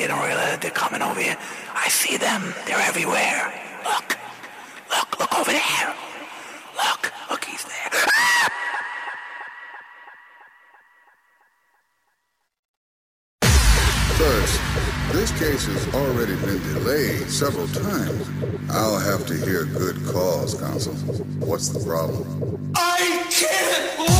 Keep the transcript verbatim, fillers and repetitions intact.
they don't realize that they're coming over here. I see them. They're everywhere. Look. Look. Look over there. Look. Look, he's there. Ah! First, this case has already been delayed several times. I'll have to hear good cause, counsel. What's the problem? I can't